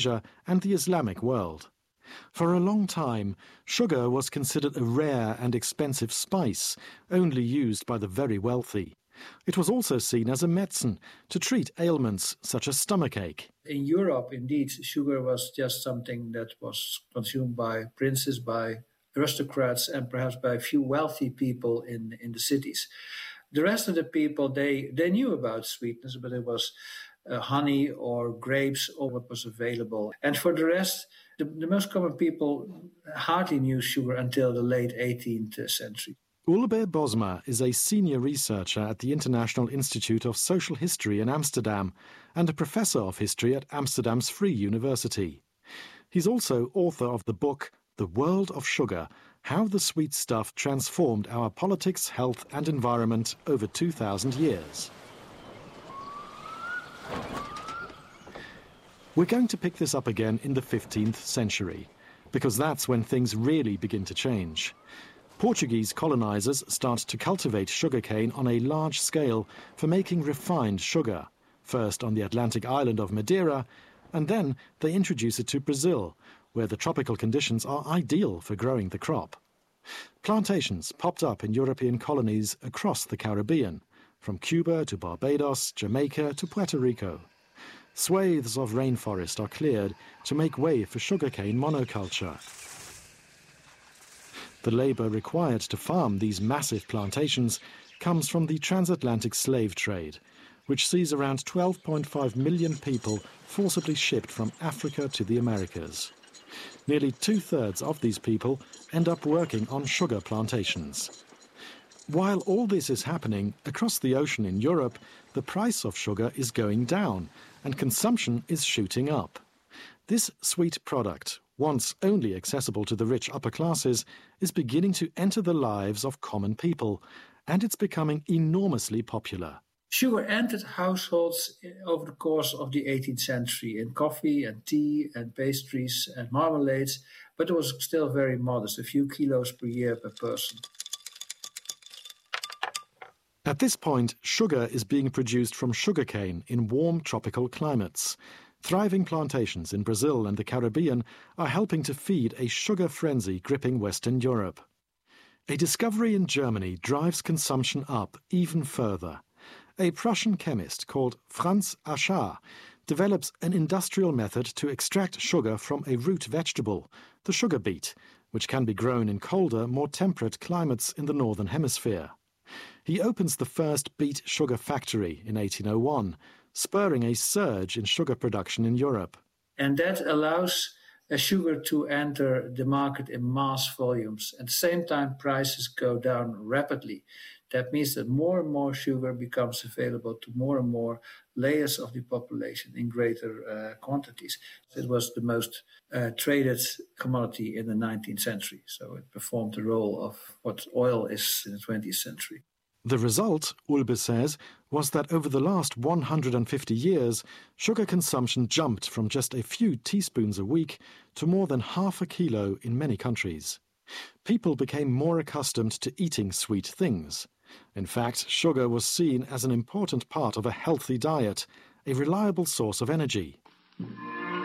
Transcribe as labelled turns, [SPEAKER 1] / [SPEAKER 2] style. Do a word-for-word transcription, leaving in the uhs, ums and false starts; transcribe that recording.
[SPEAKER 1] Asia and the Islamic world. For a long time, sugar was considered a rare and expensive spice, only used by the very wealthy. It was also seen as a medicine to treat ailments such as stomachache.
[SPEAKER 2] In Europe, indeed, sugar was just something that was consumed by princes, by aristocrats, and perhaps by a few wealthy people in, in the cities. The rest of the people, they, they knew about sweetness, but it was uh, honey or grapes or what was available. And for the rest, the, the most common people hardly knew sugar until the late eighteenth century.
[SPEAKER 1] Ulbe Bosma is a senior researcher at the International Institute of Social History in Amsterdam and a professor of history at Amsterdam's Free University. He's also author of the book The World of Sugar: How the Sweet Stuff Transformed Our Politics, Health and Environment Over two thousand Years. We're going to pick this up again in the fifteenth century, because that's when things really begin to change. Portuguese colonizers start to cultivate sugarcane on a large scale for making refined sugar, first on the Atlantic island of Madeira, and then they introduce it to Brazil, where the tropical conditions are ideal for growing the crop. Plantations popped up in European colonies across the Caribbean, from Cuba to Barbados, Jamaica to Puerto Rico. Swathes of rainforest are cleared to make way for sugarcane monoculture. The labour required to farm these massive plantations comes from the transatlantic slave trade, which sees around twelve point five million people forcibly shipped from Africa to the Americas. Nearly two-thirds of these people end up working on sugar plantations. While all this is happening, across the ocean in Europe, the price of sugar is going down and consumption is shooting up. This sweet product, once only accessible to the rich upper classes, is beginning to enter the lives of common people, and it's becoming enormously popular.
[SPEAKER 2] Sugar entered households over the course of the eighteenth century in coffee and tea and pastries and marmalades, but it was still very modest, a few kilos per year per person.
[SPEAKER 1] At this point, sugar is being produced from sugarcane in warm tropical climates. Thriving plantations in Brazil and the Caribbean are helping to feed a sugar frenzy gripping Western Europe. A discovery in Germany drives consumption up even further. A Prussian chemist called Franz Aschar develops an industrial method to extract sugar from a root vegetable, the sugar beet, which can be grown in colder, more temperate climates in the Northern Hemisphere. He opens the first beet sugar factory in eighteen oh one, spurring a surge in sugar production in Europe.
[SPEAKER 2] And that allows a sugar to enter the market in mass volumes. At the same time, prices go down rapidly. That means that more and more sugar becomes available to more and more layers of the population in greater uh, quantities. It was the most uh, traded commodity in the nineteenth century, so it performed the role of what oil is in the twentieth century.
[SPEAKER 1] The result, Ulbe says, was that over the last one hundred fifty years, sugar consumption jumped from just a few teaspoons a week to more than half a kilo in many countries. People became more accustomed to eating sweet things. In fact, sugar was seen as an important part of a healthy diet, a reliable source of energy.